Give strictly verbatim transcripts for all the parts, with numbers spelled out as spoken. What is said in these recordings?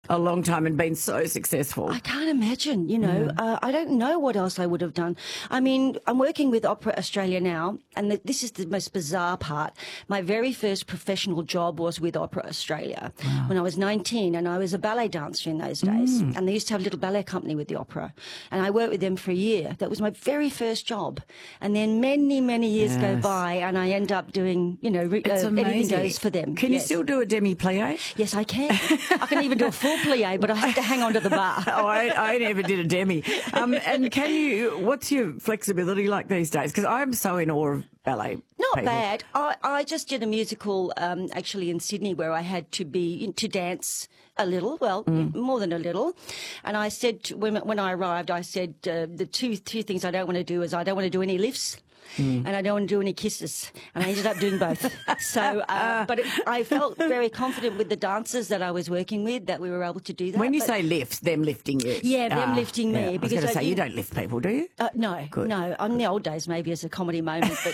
a long time and been so successful. I can't imagine, you know. Yeah. Uh, I don't know what else I would have done. I mean, I'm working with Opera Australia now, and the, this is the most bizarre part. My very first professional job was with Opera Australia Wow. when I was nineteen, and I was a ballet dancer in those days. Mm. And they used to have a little ballet company with the opera, and I worked with them for a year. That was my very first job. And then many, many years Yes. go by, and I end up doing, you know, re- It's uh, anything amazing. goes for them. Can Yes. you still do a demi-plie? Yes, I can. I can even do a full plie, but I have to hang on to the bar. Oh, I, I never did a demi. Um, and can you, what's your flexibility like these days? Because I'm so in awe of ballet. Not people. bad. I, I just did a musical um, actually in Sydney where I had to be to dance a little, well, Mm. more than a little. And I said, to, when, when I arrived, I said, uh, the two, two things I don't want to do is I don't want to do any lifts. Mm. And I don't want to do any kisses. And I ended up doing both. So, uh, but it, I felt very confident with the dancers that I was working with that we were able to do that. When you but, say lift, them lifting you. Yeah, them Ah, lifting me. Yeah. I was because going to say, I, you don't lift people, do you? Uh, no, Good. no. On the old days, maybe as a comedy moment, but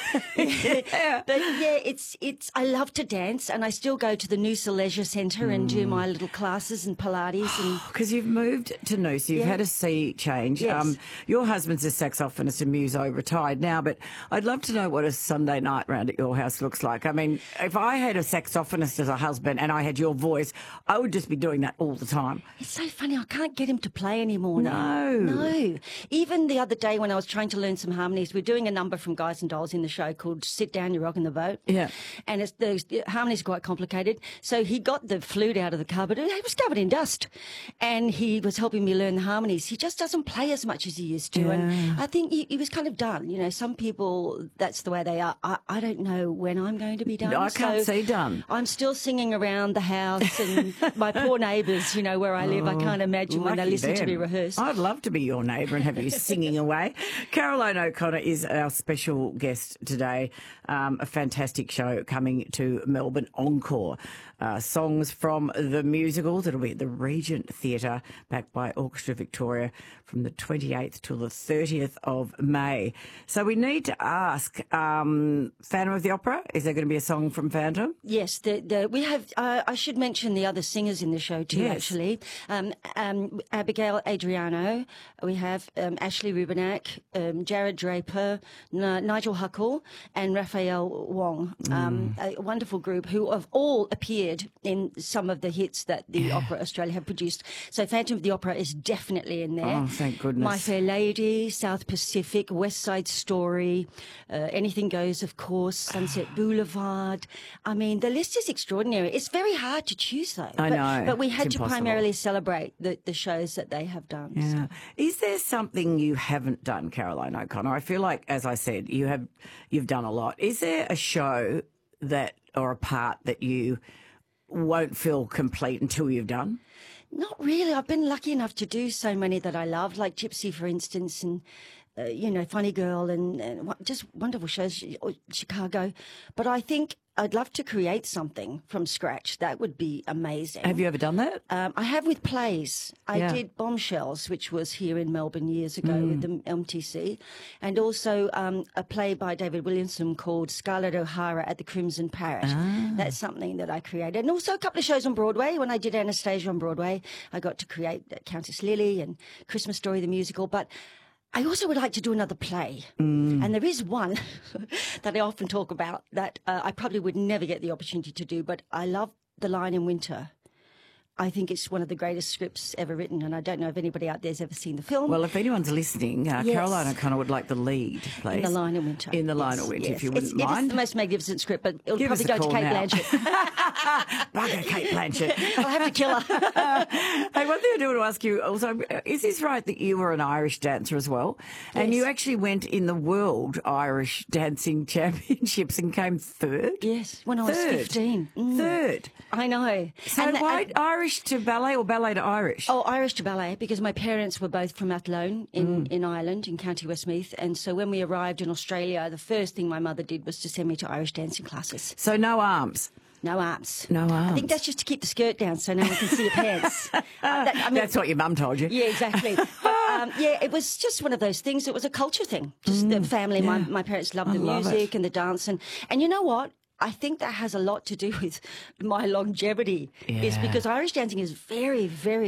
Yeah. but yeah, it's it's. I love to dance, and I still go to the Noosa Leisure Centre and do my little classes and Pilates and. Because you've moved to Noosa, you've Yeah. had a sea change. Um, Yes. your husband's a saxophonist and muso, retired now, but I'd love to know what a Sunday night round at your house looks like. I mean, if I had a saxophonist as a husband and I had your voice, I would just be doing that all the time. It's so funny. I can't get him to play anymore now. No. No. Even the other day when I was trying to learn some harmonies, we're doing a number from Guys and Dolls in the show called Sit Down, You're Rocking the Boat. Yeah. And it's, the, the harmonies are quite complicated. So he got the flute out of the cupboard. It was covered in dust. And he was helping me learn the harmonies. He just doesn't play as much as he used to. Yeah. And I think he, he was kind of done. You know, some people, that's the way they are. I, I don't know when I'm going to be done. I can't so see done. I'm still singing around the house and my poor neighbours, you know, where I live. I can't imagine when they Lucky listen to them. me rehearse. I'd love to be your neighbour and have you singing away. Caroline O'Connor is our special guest today. Um, a fantastic show coming to Melbourne Encore. Uh, songs from the musicals. It'll be at the Regent Theatre, backed by Orchestra Victoria, from the twenty-eighth till the thirtieth of May. So we need to ask, um, Phantom of the Opera, is there going to be a song from Phantom? Yes, the, the, we have, uh, I should mention the other singers in the show too, Yes. actually. Um, um, Abigail Adriano, we have um, Ashley Rubenak, um, Jared Draper, N- Nigel Huckle, and Raphael Wong. Um, a wonderful group who have all appeared in some of the hits that the Opera Australia have produced. So Phantom of the Opera is definitely in there. Oh, thank goodness. My Fair Lady, South Pacific, West Side Story, uh, Anything Goes, of course, Sunset Boulevard. I mean, the list is extraordinary. It's very hard to choose, though. I but, know. But we It's had to impossible. primarily celebrate the, the shows that they have done. so. Yeah. Is there something you haven't done, Caroline O'Connor? I feel like, as I said, you have you've done a lot. Is there a show that or a part that you won't feel complete until you've done? Not really. I've been lucky enough to do so many that I love, like Gypsy, for instance, and, uh, you know, Funny Girl and, and what- just wonderful shows, Chicago. But I think I'd love to create something from scratch. That would be amazing. Have you ever done that? Um, I have with plays. I Yeah. did Bombshells, which was here in Melbourne years ago with the M T C, and also um, a play by David Williamson called Scarlett O'Hara at the Crimson Parrot. That's something that I created. And also a couple of shows on Broadway. When I did Anastasia on Broadway, I got to create Countess Lily and Christmas Story, the musical. But I also would like to do another play. And there is one that I often talk about that uh, I probably would never get the opportunity to do, but I love The Lion in Winter. I think it's one of the greatest scripts ever written, and I don't know if anybody out there's ever seen the film. Well, if anyone's listening, uh, Yes. Caroline O'Connor would like the lead, please. In The Line in Winter. In The Line Yes, of Winter, yes. if you wouldn't it's, It is mind. the most magnificent script, but it'll Give us probably a go to call Kate now. Blanchett. Bugger Kate Blanchett. I'll have to kill her. Hey, one thing I do want to ask you also, is this right that you were an Irish dancer as well? And Yes. you actually went in the World Irish Dancing Championships and came third? Yes, when I was Third. fifteen. Mm. Third. I know. So And the- why and- Irish to ballet or ballet to Irish? Oh, Irish to ballet, because my parents were both from Athlone in, in Ireland, in County Westmeath. And so when we arrived in Australia, the first thing my mother did was to send me to Irish dancing classes. So no arms. No arms. No I arms. think that's just to keep the skirt down so no one can see your pants. Uh, that- I mean, That's what your mum told you. Yeah, exactly. But, um, yeah, it was just one of those things. It was a culture thing. Just the family. My, yeah. my parents loved I the love music it. and the dance. And, and you know what? I think that has a lot to do with my longevity. Is Yeah. because Irish dancing is very, very